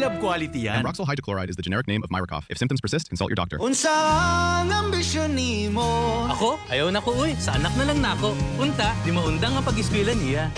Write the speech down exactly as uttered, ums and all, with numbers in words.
Lab quality yan. Ambroxol hydrochloride is the generic name of Myracough. If symptoms persist, consult your doctor. Unsa ang ambisyon nimo? Ako, ayaw na ko uy. Sa anak na lang na ako. Unta, di maundang ang pag-eskwela niya.